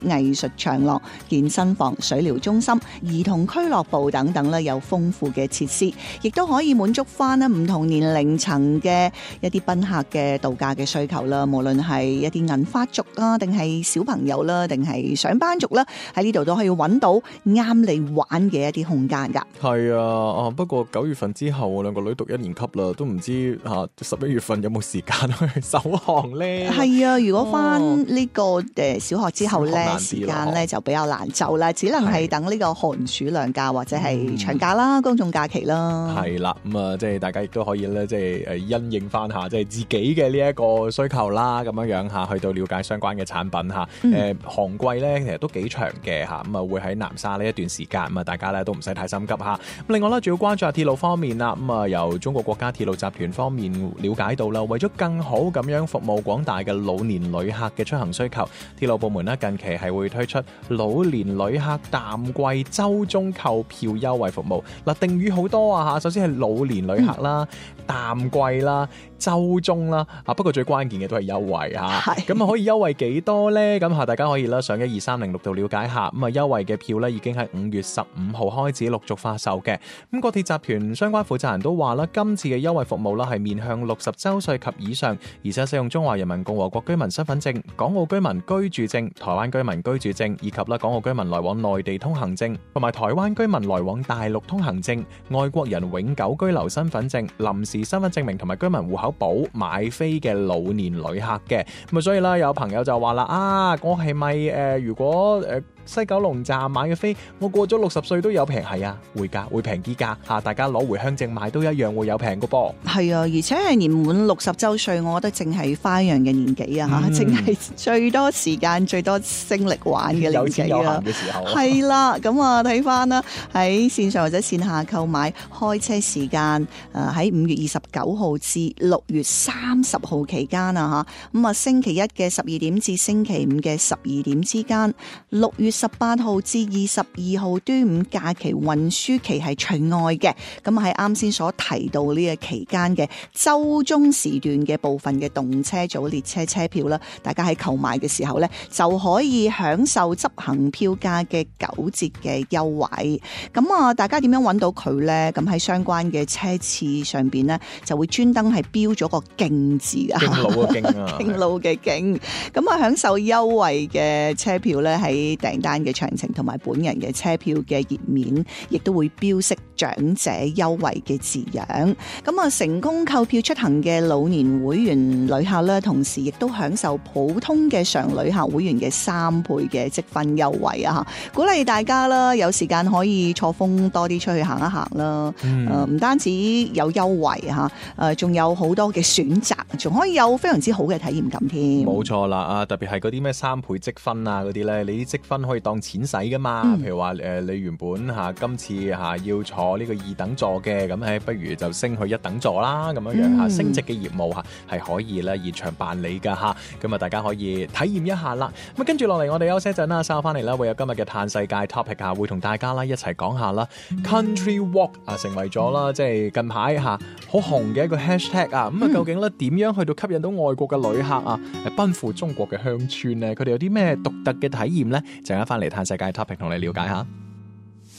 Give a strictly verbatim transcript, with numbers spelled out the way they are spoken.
藝術長廊、健身房、水療中心、兒童俱樂部等等咧，有豐富嘅設施，亦都可以滿足翻咧唔同年齡層嘅一啲賓客嘅度假嘅需求啦。無論係一啲銀髮族啊，定係小朋友啦，定係上班族啦，喺呢度都可以揾到啱你玩嘅一啲空間噶。 係啊，啊不過九月份之後，兩個女讀一年級啦，都唔知吓十一月份有冇時間去首航咧？係啊，如果翻呢個誒小學之後咧，時間咧就比較難就啦，只能係等呢個寒暑兩假或者係長假啦、嗯、公眾假期啦。係啦，咁啊，即係大家亦都可以咧，即係誒因應翻下，即係自己嘅呢一個需求啦，咁樣樣吓，去到了解相關嘅產品吓。誒、嗯，航季咧其實都幾長嘅吓，咁啊會喺南沙呢一段時間，咁啊大家咧都唔使太心急吓。咁另外咧，仲要關注下鐵路方面啦，咁啊由中國國家鐵路集團方面了解到啦，為咗更好咁樣服務廣大嘅老年旅客嘅出行需求，鐵路部門咧近期係會推出老年旅客淡季周中購票優惠服務。嗱，定語好多啊吓，首先係老年旅客啦、嗯、淡季啦、周中啦，啊不過最關鍵嘅都係優惠吓，咁啊可以優惠幾多咧？咁吓大家可以啦上一二三零六度了解下。咁啊優惠嘅票咧已經喺五月十五號開始陸續發售嘅。咁國鐵集團相關負責人都話啦，今次嘅優惠服務啦係面向六十周歲及以上，而且使用中華人民共和國居民身份證、港澳居民居住證、台灣居民居住證以及啦港澳居民來往內地通行證，同埋台灣居民來往大陸通行證、外國人永久居留身份證、臨時身份證明同埋居民戶口簿買飛嘅老年旅客嘅。咁啊，所以啦，有朋友就話啦，啊，我係咪誒，如果誒？呃西九龍站買嘅飛，我過咗六十歲都有平，係啊，會價會平啲價嚇，大家攞回鄉證買都一樣會有平嘅噃。係啊，而且係年滿六十週歲，我覺得正係花樣嘅年紀啊嚇，正、嗯、係最多時間、最多精力玩嘅年紀啊。有錢有閒嘅時候。係啦，咁啊睇翻啦，喺線上或者線下購買開車時間，誒喺五月二十九號至六月三十號期間啊嚇，咁啊星期一嘅十二點至星期五嘅十二點之間，六月十八號至二十二號端午假期運輸期係除外嘅。咁喺啱先所提到呢個期間嘅周中時段嘅部分嘅動車組列車車票啦，大家喺購買嘅時候咧就可以享受執行票價嘅九折嘅優惠。咁啊，大家點樣揾到佢咧？咁喺相關嘅車次上邊咧就會專登係標咗個敬字啊，敬老嘅敬啊，敬老嘅敬。咁啊，享受優惠嘅車票咧喺訂單嘅詳情同埋本人嘅車票嘅頁面，亦都會標識長者優惠嘅字樣。咁啊，成功購票出行嘅老年會員旅客咧，同時亦都享受普通嘅常旅客會員嘅三倍嘅積分優惠啊！鼓勵大家啦，有時間可以錯峰多啲出去行一行啦。誒、嗯，唔單止有優惠吓，誒，仲有好多嘅選擇，仲可以有非常之好嘅體驗感添。冇錯啦，啊，特別係嗰啲咩三倍積分啊嗰啲咧，你啲積分可以當錢使噶嘛？嗯、譬如話誒、呃，你原本吓、啊、今次吓、啊、要坐呢個二等座嘅，咁誒不如就升去一等座啦，咁樣樣吓、嗯、升值嘅業務吓係可以咧現場辦理噶吓，咁啊大家可以體驗一下啦。咁跟住落嚟，我哋休息一陣啦，稍後翻嚟啦，會有今日嘅嘆世界 topic 啊，會同大家啦一齊講下啦。Country Walk 啊，成為咗啦，即係近排吓好紅嘅一個 hashtag 啊。咁啊，究竟咧點樣去到吸引到外國嘅旅客啊，奔赴中國嘅鄉村咧？佢哋有啲咩獨特嘅體驗咧？陣間翻嚟嘆世界 topic 同你了解下。